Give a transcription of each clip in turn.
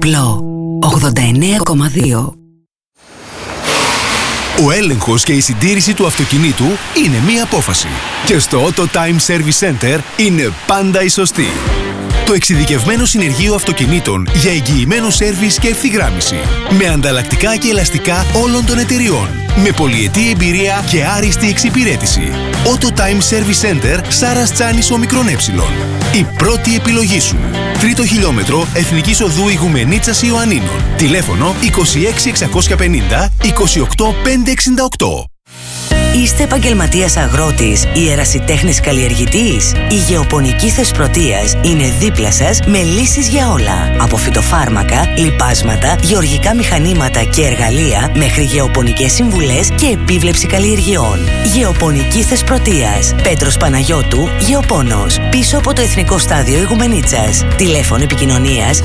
απλό. 89,2. Ο έλεγχος και η συντήρηση του αυτοκινήτου είναι μία απόφαση. Και στο Auto Time Service Center είναι πάντα η σωστή. Το εξειδικευμένο συνεργείο αυτοκινήτων για εγγυημένο σέρβις και ευθυγράμμιση. Με ανταλλακτικά και ελαστικά όλων των εταιριών. Με πολυετή εμπειρία και άριστη εξυπηρέτηση. Auto Time Service Center, Σάρας Τσάνης Ομικρόν Ε. Η πρώτη επιλογή σου. 3ο χιλιόμετρο Εθνικής Οδού Ηγουμενίτσας Ιωαννίνων. Τηλέφωνο 26650 28568. Είστε επαγγελματίας αγρότης ή ερασιτέχνης καλλιεργητής? Η Γεωπονική Θεσπρωτείας είναι δίπλα σας με λύσεις για όλα. Από φυτοφάρμακα, λιπάσματα, γεωργικά μηχανήματα και εργαλεία μέχρι γεωπονικές συμβουλές και επίβλεψη καλλιεργειών. Γεωπονική Θεσπρωτείας. Πέτρος Παναγιώτου, Γεωπόνος. Πίσω από το Εθνικό Στάδιο Ηγουμενίτσας. Τηλέφωνο επικοινωνίας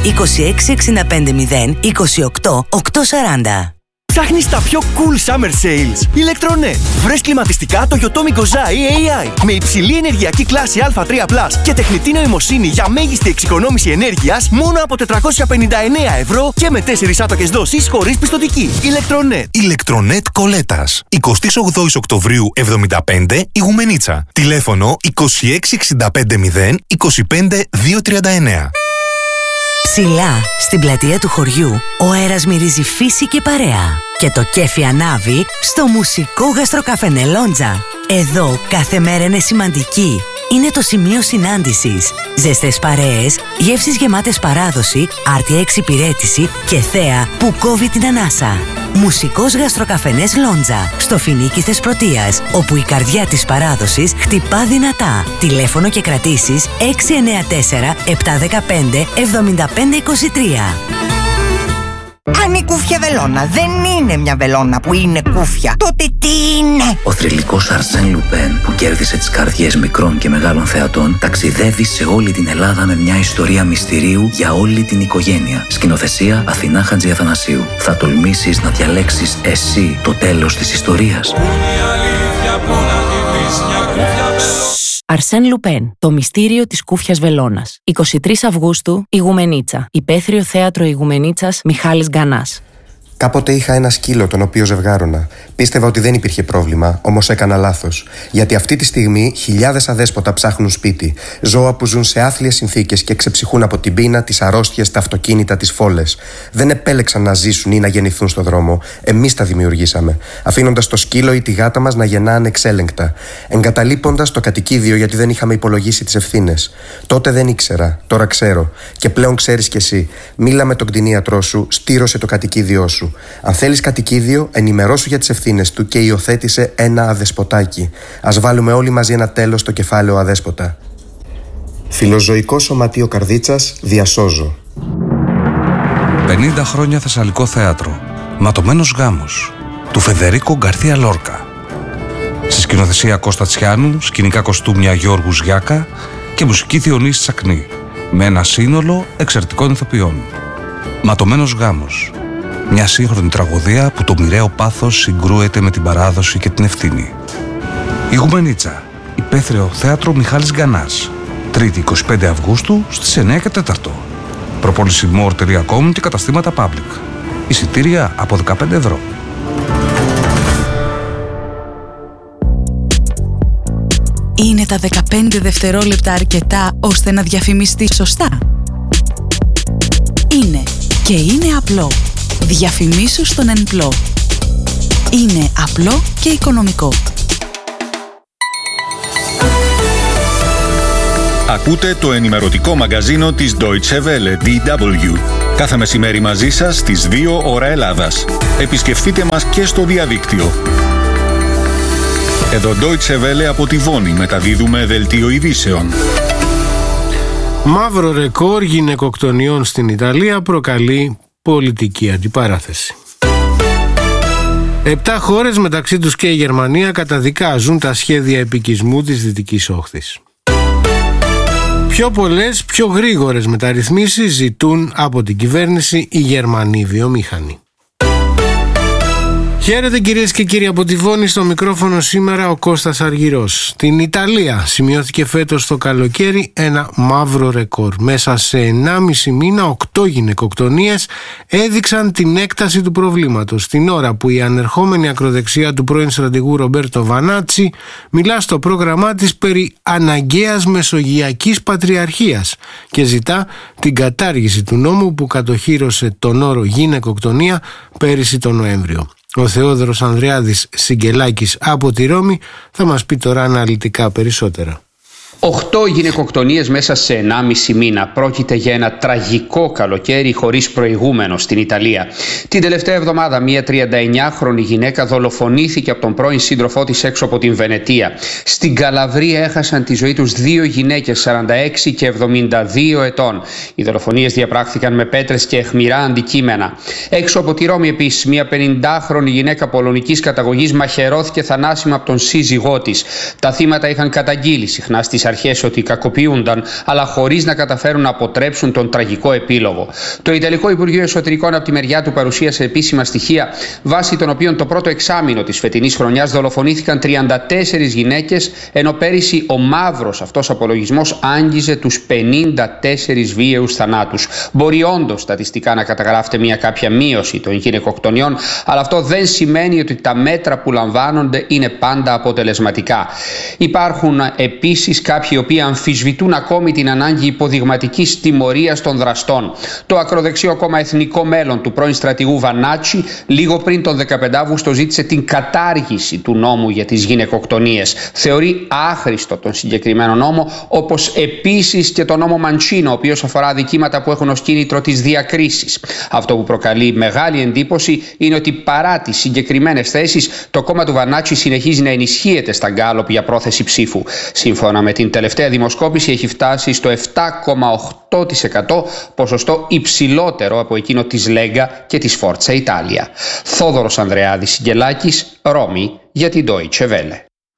26650 28 840. Ψάχνεις τα πιο cool summer sales? Ηλεκτρονέτ. Βρες κλιματιστικά το Yotomi Gozai AI με υψηλή ενεργειακή κλάση Α3+ και τεχνητή νοημοσύνη για μέγιστη εξοικονόμηση ενέργειας μόνο από 459 ευρώ και με 4 άτοκες δόσεις χωρίς πιστωτική. Ηλεκτρονέτ. Ηλεκτρονέτ Κολέτας. 28 Οκτωβρίου 75 Ηγουμενίτσα. Τηλέφωνο 26650 25 239. Ψηλά, στην πλατεία του χωριού, ο αέρας μυρίζει φύση και παρέα. Και το κέφι ανάβει στο μουσικό γαστροκαφενέ Λόντζα. Εδώ κάθε μέρα είναι σημαντική. Είναι το σημείο συνάντησης. Ζεστές παρέες, γεύσεις γεμάτες παράδοση, άρτια εξυπηρέτηση και θέα που κόβει την ανάσα. Μουσικός γαστροκαφενές Λόντζα, στο Φοινίκι Θεσπρωτείας, όπου η καρδιά της παράδοσης χτυπά δυνατά. Τηλέφωνο και κρατήσεις 694 715 7523. Αν η κούφια βελόνα δεν είναι μια βελόνα που είναι κούφια, τότε τι είναι? Ο θρυλικός Αρσέν Λουπέν, που κέρδισε τις καρδιές μικρών και μεγάλων θεατών, ταξιδεύει σε όλη την Ελλάδα με μια ιστορία μυστηρίου για όλη την οικογένεια. Σκηνοθεσία Αθηνά Χατζιαθανασίου. Θα τολμήσεις να διαλέξεις εσύ το τέλος της ιστορίας? Αρσέν Λουπέν, το μυστήριο της κούφιας βελόνας. 23 Αυγούστου, Ηγουμενίτσα. Υπαίθριο θέατρο Ηγουμενίτσας, Μιχάλης Γκανάς. Κάποτε είχα ένα σκύλο τον οποίο ζευγάρωνα. Πίστευα ότι δεν υπήρχε πρόβλημα, όμως έκανα λάθος. Γιατί αυτή τη στιγμή χιλιάδες αδέσποτα ψάχνουν σπίτι. Ζώα που ζουν σε άθλιες συνθήκες και ξεψυχούν από την πείνα, τις αρρώστιες, τα αυτοκίνητα, τις φόλες. Δεν επέλεξαν να ζήσουν ή να γεννηθούν στον δρόμο. Εμείς τα δημιουργήσαμε. Αφήνοντας το σκύλο ή τη γάτα μας να γεννά ανεξέλεγκτα. Εγκαταλείποντας το κατοικίδιο γιατί δεν είχαμε υπολογίσει τις ευθύνες. Τότε δεν ήξερα, τώρα ξέρω. Και πλέον ξέρεις κι εσύ. Μίλα με τον κτηνίατρό σου, στήρωσε το κατοικίδιό σου. Αν θέλεις κατοικίδιο, ενημερώσου για τις ευθύνες του και υιοθέτησε ένα αδεσποτάκι. Ας βάλουμε όλοι μαζί ένα τέλος στο κεφάλαιο αδέσποτα. Φιλοζωικό Σωματείο Καρδίτσας, διασώζω. 50 χρόνια Θεσσαλικό θέατρο. Ματωμένος γάμος. Του Φεδερίκο Γκαρθία Λόρκα. Στη σκηνοθεσία Κώστα Τσιάνου, σκηνικά κοστούμια Γιώργου Γιάκα και μουσική Διονύση Τσακνή. Με ένα σύνολο εξαιρετικών ηθοποιών. Ματωμένος γάμος. Μια σύγχρονη τραγωδία που το μοιραίο πάθος συγκρούεται με την παράδοση και την ευθύνη. Ηγουμενίτσα. Υπαίθριο θέατρο Μιχάλης Γκανάς. 3η 25 Αυγούστου στις 9 και 4. Προπόληση more.com και καταστήματα public. Εισιτήρια από 15 ευρώ. Είναι τα 15 δευτερόλεπτα αρκετά ώστε να διαφημιστεί σωστά? Είναι και είναι απλό. Διαφημίσου στον ΕΝΠΛΟ. Είναι απλό και οικονομικό. Ακούτε το ενημερωτικό μαγκαζίνο της Deutsche Welle, DW. Κάθε μεσημέρι μαζί σας στις 2 ώρα Ελλάδας. Επισκεφτείτε μας και στο διαδίκτυο. Εδώ Deutsche Welle από τη Βόνη μεταδίδουμε δελτίο ειδήσεων. Μαύρο ρεκόρ γυναικοκτονιών στην Ιταλία προκαλεί πολιτική αντιπαράθεση. 7 χώρες, μεταξύ τους και η Γερμανία, καταδικάζουν τα σχέδια επικισμού της Δυτικής Όχθης. Πιο πολλές, πιο γρήγορες μεταρρυθμίσεις ζητούν από την κυβέρνηση οι Γερμανοί βιομήχανοι. Χαίρετε κυρίες και κύριοι, από τη Βόνη στο μικρόφωνο σήμερα ο Κώστας Αργυρός. Στην Ιταλία σημειώθηκε φέτος το καλοκαίρι ένα μαύρο ρεκόρ. Μέσα σε 1,5 μήνα 8 γυναικοκτονίες έδειξαν την έκταση του προβλήματος. Την ώρα που η ανερχόμενη ακροδεξιά του πρώην στρατηγού Ρομπέρτο Βανάτσι μιλά στο πρόγραμμά της περί αναγκαίας μεσογειακής πατριαρχίας και ζητά την κατάργηση του νόμου που κατοχύρωσε τον όρο γυναικοκτονία πέρυσι τον Νοέμβριο. Ο Θεόδωρος Ανδριάδης Σιγκελάκης από τη Ρώμη θα μας πει τώρα αναλυτικά περισσότερα. 8 γυναικοκτονίες μέσα σε 1,5 μήνα. Πρόκειται για ένα τραγικό καλοκαίρι χωρίς προηγούμενο στην Ιταλία. Την τελευταία εβδομάδα μια 39χρονη γυναίκα δολοφονήθηκε από τον πρώην σύντροφό της έξω από την Βενετία. Στην Καλαβρία έχασαν τη ζωή τους 2 γυναίκες 46 και 72 ετών. Οι δολοφονίες διαπράχθηκαν με πέτρες και αιχμηρά αντικείμενα. Έξω από τη Ρώμη επίσης μια 50χρονη γυναίκα πολωνικής καταγωγής μαχαιρώθηκε θανάσιμα από τον σύζυγό της. Τα θύματα είχαν καταγγείλει συχνά στις αρχές ότι κακοποιούνταν, αλλά χωρίς να καταφέρουν να αποτρέψουν τον τραγικό επίλογο. Το Ιταλικό Υπουργείο Εσωτερικών από τη μεριά του παρουσίασε επίσημα στοιχεία, βάσει των οποίων το πρώτο εξάμηνο της φετινής χρονιάς δολοφονήθηκαν 34 γυναίκες, ενώ πέρυσι ο μαύρος αυτός απολογισμός άγγιζε τους 54 βίαιους θανάτους. Μπορεί όντως στατιστικά να καταγράφεται μια κάποια μείωση των γυναικοκτονιών, αλλά αυτό δεν σημαίνει ότι τα μέτρα που λαμβάνονται είναι πάντα αποτελεσματικά. Υπάρχουν επίσης κάποιοι οι οποίοι αμφισβητούν ακόμη την ανάγκη υποδειγματικής τιμωρίας των δραστών. Το ακροδεξιό κόμμα Εθνικό Μέλλον του πρώην στρατηγού Βανάτσι λίγο πριν τον 15 Αύγουστο ζήτησε την κατάργηση του νόμου για τις γυναικοκτονίες. Θεωρεί άχρηστο τον συγκεκριμένο νόμο, όπως επίσης και τον νόμο Μαντσίνο, ο οποίος αφορά αδικήματα που έχουν ως κίνητρο τις διακρίσεις. Αυτό που προκαλεί μεγάλη εντύπωση είναι ότι παρά τις συγκεκριμένες θέσεις, το κόμμα του Βανάτσι συνεχίζει να ενισχύεται στα γκάλοπ για πρόθεση ψήφου. Σύμφωνα με την τελευταία δημοσκόπηση έχει φτάσει στο 7,8%, ποσοστό υψηλότερο από εκείνο της Λέγκα και της Φόρτσα Ιτάλια. Θόδωρος Ανδρεάδης Σιγκελάκης, Ρώμη, για την Deutsche Welle.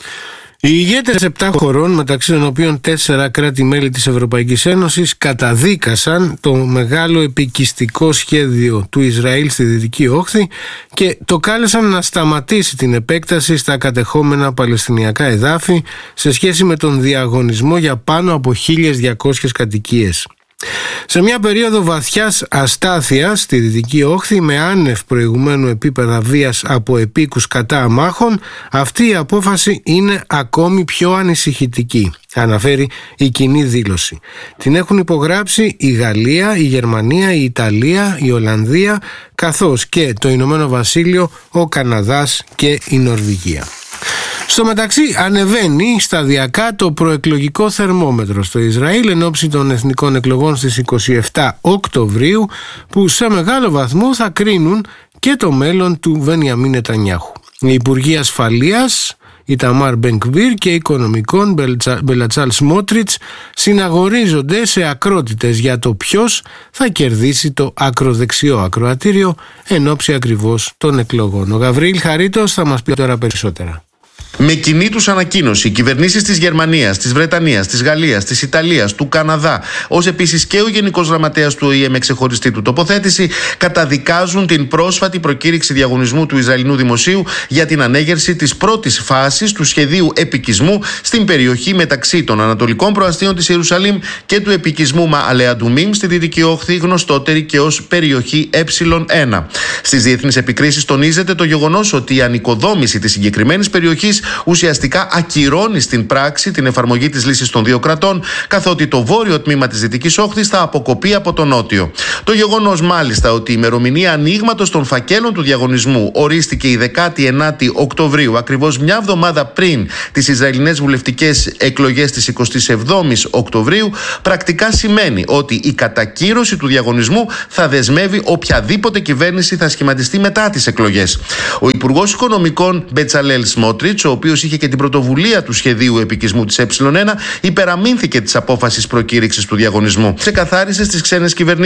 Οι ηγέτες 7 χωρών, μεταξύ των οποίων 4 κράτη-μέλη της Ευρωπαϊκής Ένωσης, καταδίκασαν το μεγάλο επικιστικό σχέδιο του Ισραήλ στη Δυτική Όχθη και το κάλεσαν να σταματήσει την επέκταση στα κατεχόμενα παλαιστινιακά εδάφη σε σχέση με τον διαγωνισμό για πάνω από 1.200 κατοικίες. Σε μια περίοδο βαθιάς αστάθειας στη Δυτική Όχθη, με άνευ προηγουμένου επίπεδα βίας από επίκους κατά αμάχων, αυτή η απόφαση είναι ακόμη πιο ανησυχητική, αναφέρει η κοινή δήλωση. Την έχουν υπογράψει η Γαλλία, η Γερμανία, η Ιταλία, η Ολλανδία, καθώς και το Ηνωμένο Βασίλειο, ο Καναδάς και η Νορβηγία. Στο μεταξύ ανεβαίνει σταδιακά το προεκλογικό θερμόμετρο στο Ισραήλ εν ώψη των εθνικών εκλογών στις 27 Οκτωβρίου, που σε μεγάλο βαθμό θα κρίνουν και το μέλλον του Μπενιαμίν Νετανιάχου. Οι Υπουργοί Ασφαλείας, η Ταμάρ Μπενκβίρ και Οικονομικών Μπελατσάλ Σμότριτς συναγορίζονται σε ακρότητες για το ποιος θα κερδίσει το ακροδεξιό ακροατήριο εν ώψη ακριβώς των εκλογών. Ο Γαβρίλ Χαρίτος θα μας πει τώρα περισσότερα. Με κοινή τους ανακοίνωση, οι κυβερνήσεις της Γερμανίας, της Βρετανίας, της Γαλλίας, της Ιταλίας, του Καναδά, ως επίσης και ο Γενικός Γραμματέας του ΟΗΕ με ξεχωριστή του τοποθέτηση, καταδικάζουν την πρόσφατη προκήρυξη διαγωνισμού του Ισραηλινού Δημοσίου για την ανέγερση της πρώτης φάσης του σχεδίου επικισμού στην περιοχή μεταξύ των Ανατολικών Προαστίων της Ιερουσαλήμ και του επικισμού Μααλεαντουμίμ στη Δυτική Όχθη, γνωστότερη και ως περιοχή Ε1. Στις διεθνείς επικρίσεις τονίζεται το γεγονός ότι η ανοικοδόμηση της συγκεκριμένης περιοχής ουσιαστικά ακυρώνει στην πράξη την εφαρμογή της λύσης των δύο κρατών, καθότι το βόρειο τμήμα της Δυτικής Όχθης θα αποκοπεί από το νότιο. Το γεγονός μάλιστα ότι η ημερομηνία ανοίγματος των φακέλων του διαγωνισμού ορίστηκε η 19η Οκτωβρίου, ακριβώς μια εβδομάδα πριν τις Ισραηλινές βουλευτικές εκλογές της 27ης Οκτωβρίου, πρακτικά σημαίνει ότι η κατακύρωση του διαγωνισμού θα δεσμεύει οποιαδήποτε κυβέρνηση θα σχηματιστεί μετά τις εκλογές. Ο Υπουργός Οικονομικών Μπετσαλέλ Σμότριτς, ο οποίος είχε και την πρωτοβουλία του σχεδίου επικισμού της Ε1, υπεραμείνθηκε της απόφασης προκήρυξης του διαγωνισμού. Ξεκαθάρισε στις ξένες κυβερνήσεις ότι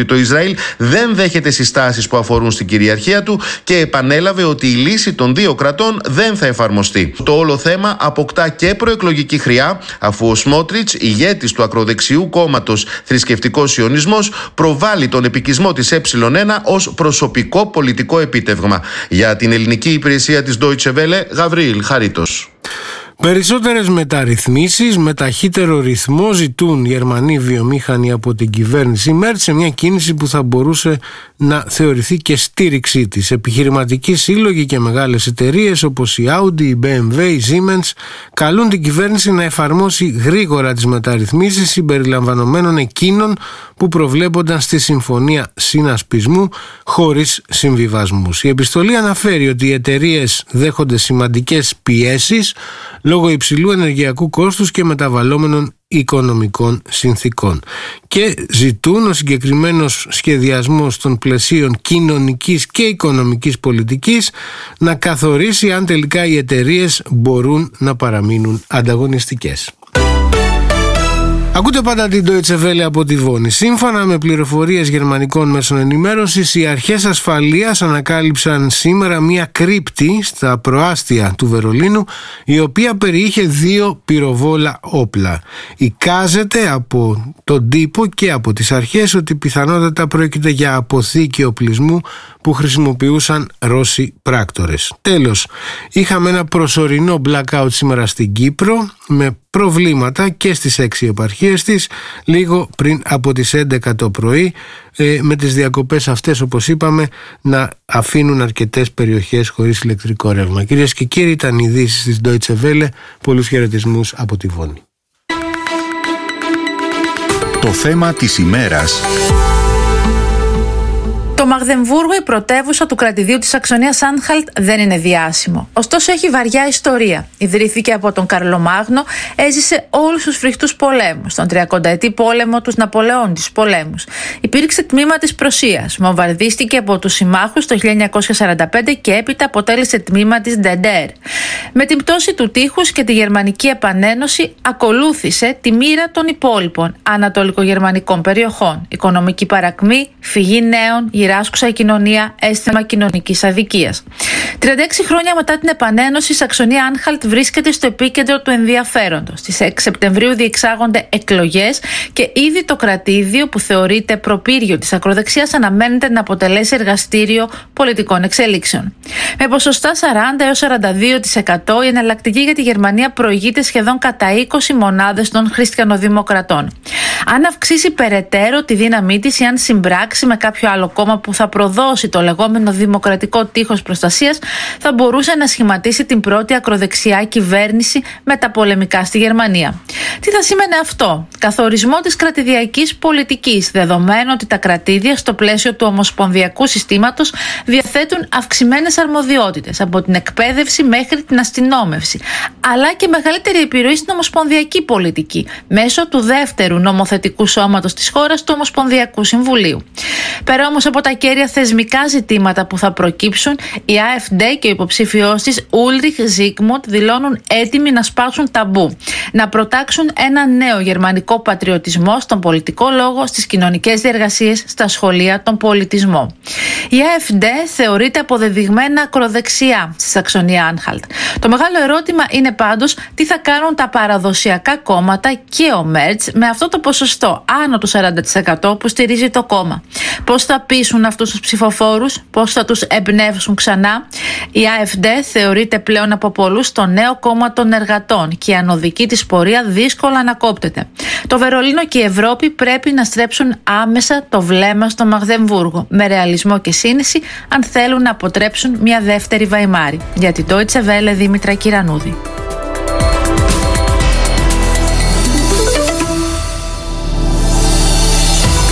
το Ισραήλ δεν δέχεται συστάσεις που αφορούν στην κυριαρχία του και επανέλαβε ότι η λύση των δύο κρατών δεν θα εφαρμοστεί. Το όλο θέμα αποκτά και προεκλογική χρειά, αφού ο Σμότριτς, ηγέτης του ακροδεξιού κόμματος Θρησκευτικός Σιωνισμός, προβάλλει τον επικισμό της Ε1 ως προσωπικό πολιτικό επίτευγμα. Για την ελληνική υπηρεσία της Deutsche Welle, Γαβρίλ Χαρίτος. Περισσότερες μεταρρυθμίσεις με ταχύτερο ρυθμό ζητούν Γερμανοί βιομήχανοι από την κυβέρνηση Μέρτ, σε μια κίνηση που θα μπορούσε να θεωρηθεί και στήριξή της. Επιχειρηματικοί σύλλογοι και μεγάλες εταιρείες όπως η Audi, η BMW, η Siemens καλούν την κυβέρνηση να εφαρμόσει γρήγορα τις μεταρρυθμίσεις συμπεριλαμβανομένων εκείνων που προβλέπονταν στη Συμφωνία Συνασπισμού χωρίς συμβιβασμούς. Η επιστολή αναφέρει ότι οι εταιρείες δέχονται σημαντικές πιέσεις λόγω υψηλού ενεργειακού κόστους και μεταβαλλόμενων οικονομικών συνθήκων και ζητούν ο συγκεκριμένος σχεδιασμός των πλαισίων κοινωνικής και οικονομικής πολιτικής να καθορίσει αν τελικά οι εταιρείες μπορούν να παραμείνουν ανταγωνιστικές. Ακούτε πάντα την Deutsche Welle από τη Βόνη. Σύμφωνα με πληροφορίες γερμανικών μέσων ενημέρωσης, οι αρχές ασφαλείας ανακάλυψαν σήμερα μια κρύπτη στα προάστια του Βερολίνου, η οποία περιείχε 2 πυροβόλα όπλα. Εικάζεται από τον τύπο και από τις αρχές ότι πιθανότατα πρόκειται για αποθήκη οπλισμού που χρησιμοποιούσαν Ρώσοι πράκτορες. Τέλος, είχαμε ένα προσωρινό blackout σήμερα στην Κύπρο με προβλήματα και στις 6 επαρχίες της, λίγο πριν από τις 11 το πρωί, με τις διακοπές αυτές, όπως είπαμε, να αφήνουν αρκετές περιοχές χωρίς ηλεκτρικό ρεύμα. Κυρίες και κύριοι, ήταν οι ειδήσεις της Deutsche Welle. Πολλούς χαιρετισμούς από τη Βόνη. Το θέμα της ημέρας. Το Μαγδεμβούργο, η πρωτεύουσα του κρατηδίου της Σαξονίας-Άνχαλτ, δεν είναι διάσημο. Ωστόσο έχει βαριά ιστορία. Ιδρύθηκε από τον Καρλομάγνο, έζησε όλους τους φρικτούς πολέμους, τον 30ετή πόλεμο, τους Ναπολεόντις πολέμους. Υπήρξε τμήμα της Πρωσίας, βομβαρδίστηκε από τους συμμάχους το 1945 και έπειτα αποτέλεσε τμήμα της Ντεντέρ. Με την πτώση του τείχους και τη Γερμανική Επανένωση ακολούθησε τη μοίρα των υπόλοιπων ανατολικογερμανικών περιοχών. Οικονομική παρακμή, φυγή νέων, γυράσκουσα κοινωνία, αίσθημα κοινωνικής αδικίας. 36 χρόνια μετά την Επανένωση, η Σαξονία-Άνχαλτ βρίσκεται στο επίκεντρο του ενδιαφέροντος. Στις 6 Σεπτεμβρίου διεξάγονται εκλογές και ήδη το κρατήδιο, που θεωρείται προπύργιο της ακροδεξιάς, αναμένεται να αποτελέσει εργαστήριο πολιτικών εξέλιξεων. Με ποσοστά 40 έως 42%, η εναλλακτική για τη Γερμανία προηγείται σχεδόν κατά 20 μονάδες των χριστιανοδημοκρατών. Αν αυξήσει περαιτέρω τη δύναμή της ή αν συμπράξει με κάποιο άλλο κόμμα που θα προδώσει το λεγόμενο δημοκρατικό τείχος προστασίας, θα μπορούσε να σχηματίσει την πρώτη ακροδεξιά κυβέρνηση μεταπολεμικά στη Γερμανία. Τι θα σήμαινε αυτό? Καθορισμό της κρατηδιακής πολιτικής, δεδομένου ότι τα κρατήδια στο πλαίσιο του ομοσπονδιακού συστήματος διαθέτουν αυξημένες αρμοδιότητες, από την εκπαίδευση μέχρι την αστυνόμευση, αλλά και μεγαλύτερη επιρροή στην ομοσπονδιακή πολιτική μέσω του δεύτερου νομοθετικού σώματος της χώρας, του Ομοσπονδιακού Συμβουλίου. Πέρα όμως από τα κέρια θεσμικά ζητήματα που θα προκύψουν, η AfD και ο υποψήφιός της Ulrich Zygmunt δηλώνουν έτοιμοι να σπάσουν ταμπού, να προτάξουν ένα νέο γερμανικό πατριωτισμό στον πολιτικό λόγο, στις κοινωνικές διεργασίες, στα σχολεία, τον πολιτισμό. Η AfD θεωρείται αποδεδειγμένα ακροδεξιά στη Σαξονία-Άνχαλτ. Το μεγάλο ερώτημα είναι πάντως τι θα κάνουν τα παραδοσιακά κόμματα και ο Μέρτς με αυτό το ποσοστό άνω του 40% που στηρίζει το κόμμα. Πώς θα πείσουν αυτούς τους ψηφοφόρους, πώς θα τους εμπνεύσουν ξανά? Η AfD θεωρείται πλέον από πολλούς το νέο κόμμα των εργατών και η ανωδική της πορεία δύσκολα ανακόπτεται. Το Βερολίνο και η Ευρώπη πρέπει να στρέψουν άμεσα το βλέμμα στο Μαγδεμβούργο με ρεαλισμό και σύνεση, αν θέλουν να αποτρέψουν μια δεύτερη Βαϊμάρη. Για την Deutsche Welle, Δήμητρα Κυρανούδη.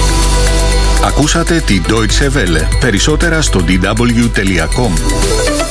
Ακούσατε την Deutsche Welle. Περισσότερα στο dw.com.